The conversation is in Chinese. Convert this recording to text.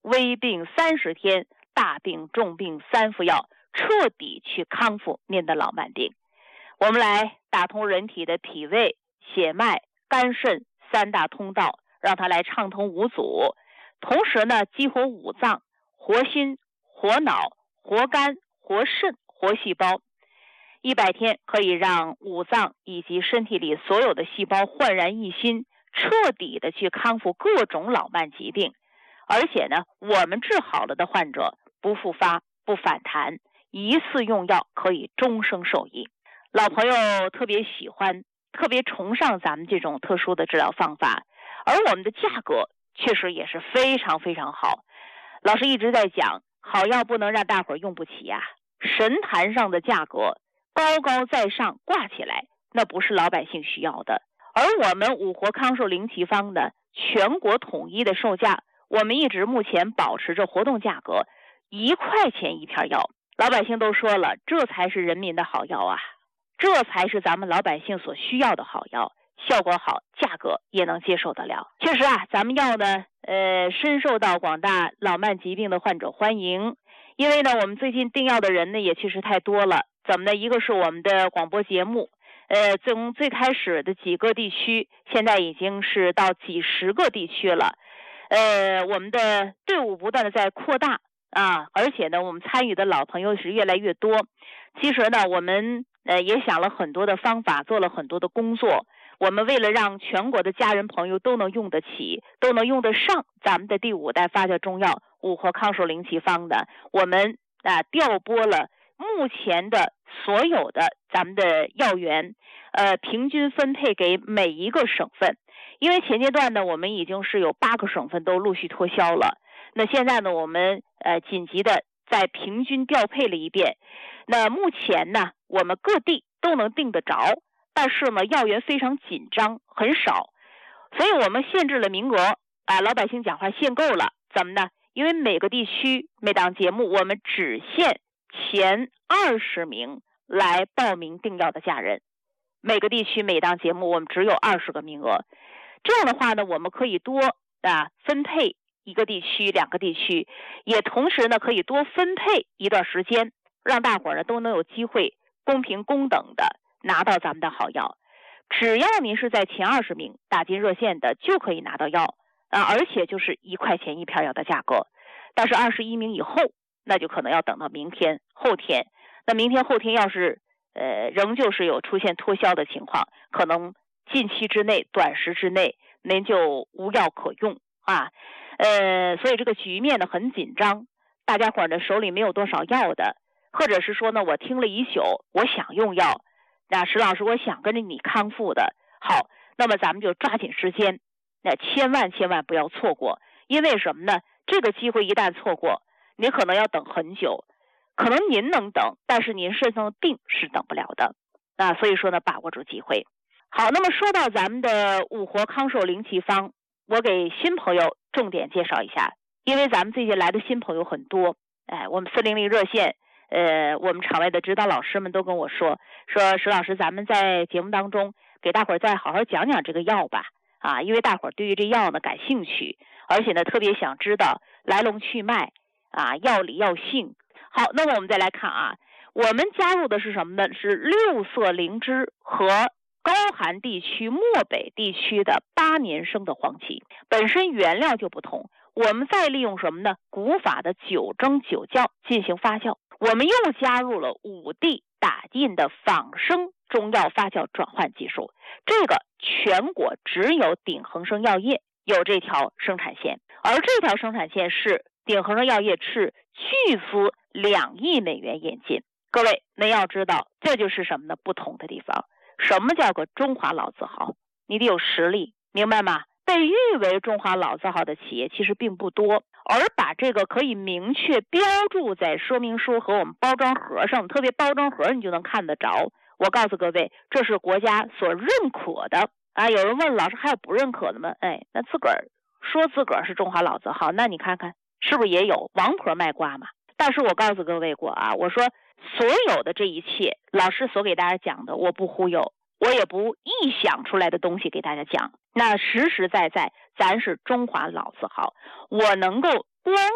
微病30天，大病重病3副药，彻底去康复您的老慢病。我们来打通人体的脾胃、血脉、肝肾3大通道，让它来畅通无阻，同时呢激活五脏，活心、活脑、活肝、活肾、活细胞。100天可以让五脏以及身体里所有的细胞焕然一新，彻底的去康复各种老慢疾病。而且呢，我们治好了的患者不复发、不反弹，一次用药可以终生受益。老朋友特别喜欢、特别崇尚咱们这种特殊的治疗方法，而我们的价格确实也是非常非常好。老师一直在讲，好药不能让大伙儿用不起呀，神坛上的价格高高在上挂起来，那不是老百姓需要的。而我们五活康寿灵奇方的全国统一的售价，我们一直目前保持着活动价格1块钱一片药。老百姓都说了，这才是人民的好药啊，这才是咱们老百姓所需要的好药，效果好，价格也能接受得了。确实啊，咱们药呢深受到广大老慢疾病的患者欢迎。因为呢我们最近订药的人呢也确实太多了。怎么呢？一个是我们的广播节目，从最开始的几个地区，现在已经是到几十个地区了。我们的队伍不断的在扩大啊，而且呢我们参与的老朋友是越来越多。其实呢我们也想了很多的方法，做了很多的工作。我们为了让全国的家人朋友都能用得起，都能用得上咱们的第5代发酵中药五活康寿灵奇方的，我们调拨了目前的所有的咱们的药源，平均分配给每一个省份。因为前阶段呢我们已经是有8个省份都陆续脱销了，那现在呢我们紧急的再平均调配了一遍。那目前呢我们各地都能订得着，但是呢药源非常紧张，很少，所以我们限制了名额老百姓讲话限购了。怎么呢？因为每个地区每档节目我们只限前20名来报名订药的家人，每个地区每档节目我们只有20个名额。这样的话呢我们可以多分配1个地区2个地区，也同时呢可以多分配一段时间，让大伙儿呢都能有机会公平公等的拿到咱们的好药。只要您是在前20名打进热线的就可以拿到药而且就是1块钱一片药的价格。但是21名以后那就可能要等到明天后天。那明天后天要是仍旧是有出现脱销的情况，可能近期之内短时之内您就无药可用所以这个局面呢很紧张，大家伙呢手里没有多少药的，或者是说呢我听了一宿我想用药，那石老师我想跟着你康复的，好，那么咱们就抓紧时间，那千万不要错过。因为什么呢？这个机会一旦错过，您可能要等很久，可能您能等，但是您身上的病是等不了的所以说呢把握住机会。好，那么说到咱们的五活康寿灵奇方，我给新朋友重点介绍一下。因为咱们最近来的新朋友很多，我们400热线我们场外的指导老师们都跟我说石老师，咱们在节目当中给大伙儿再好好讲讲这个药吧因为大伙儿对于这药呢感兴趣，而且呢特别想知道来龙去脉药理药性。好，那么我们再来看我们加入的是什么呢？是6色灵芝和高寒地区漠北地区的8年生的黄芪，本身原料就不同，我们再利用什么呢？古法的9蒸9酵进行发酵，我们又加入了5地打印的仿生中药发酵转换技术。这个全国只有鼎恒生药业有这条生产线，而这条生产线是鼎恒生药业斥巨资2亿美元引进。各位您要知道，这就是什么呢？不同的地方。什么叫个中华老字号？你得有实力，明白吗？被誉为中华老字号的企业其实并不多，而把这个可以明确标注在说明书和我们包装盒上，特别包装盒你就能看得着。我告诉各位，这是国家所认可的有人问老师还有不认可的吗？那自个儿说自个儿是中华老字号，那你看看是不是也有王婆卖瓜嘛？但是我告诉各位过我说所有的这一切老师所给大家讲的，我不忽悠，我也不臆想出来的东西给大家讲，那实实在在咱是中华老字号，我能够光